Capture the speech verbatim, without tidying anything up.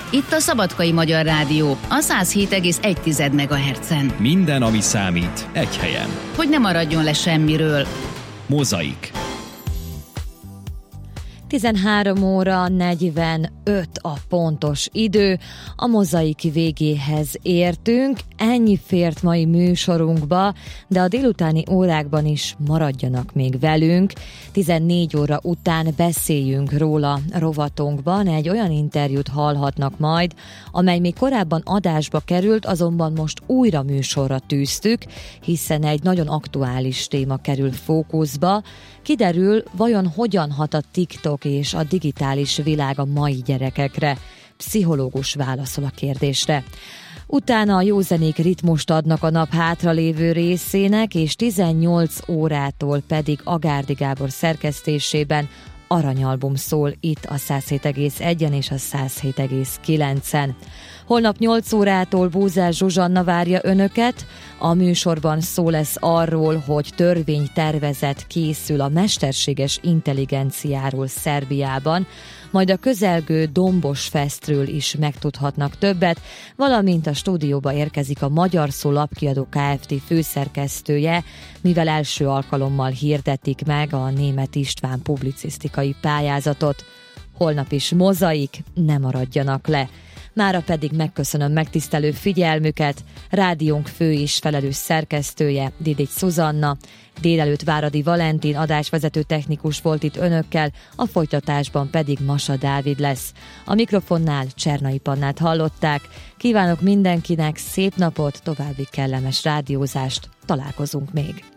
Itt a Szabadkai Magyar Rádió, a száz hét egész egy megahertzen. Minden, ami számít, egy helyen. Hogy ne maradjon le semmiről. Mozaik. tizenhárom óra negyvenöt a pontos idő, a Mozaik végéhez értünk, ennyi fért mai műsorunkba, de a délutáni órákban is maradjanak még velünk. tizennégy óra után beszéljünk róla rovatunkban, egy olyan interjút hallhatnak majd, amely még korábban adásba került, azonban most újra műsorra tűztük, hiszen egy nagyon aktuális téma kerül fókuszba. Kiderül, vajon hogyan hat a TikTok és a digitális világ a mai gyerekekre. Pszichológus válaszol a kérdésre. Utána a jó zenék ritmust adnak a nap hátralévő részének, és tizennyolc órától pedig Agárdi Gábor szerkesztésében aranyalbum szól itt a száz hét egész egyen és a száz hét egész kilencen. Holnap nyolc órától Bózár Zsuzsanna várja önöket. A műsorban szó lesz arról, hogy törvénytervezet készül a mesterséges intelligenciáról Szerbiában, majd a közelgő Dombos Festről is megtudhatnak többet, valamint a stúdióba érkezik a Magyar Szó Lapkiadó Kft. Főszerkesztője, mivel első alkalommal hirdetik meg a Németh István publicisztikai pályázatot. Holnap is mozaik, ne maradjanak le! Mára pedig megköszönöm megtisztelő figyelmüket, rádiónk fő és felelős szerkesztője Didics Szuzanna, délelőtt Váradi Valentin adásvezető technikus volt itt önökkel, a folytatásban pedig Masa Dávid lesz. A mikrofonnál Csernai Pannát hallották. Kívánok mindenkinek szép napot, további kellemes rádiózást, találkozunk még!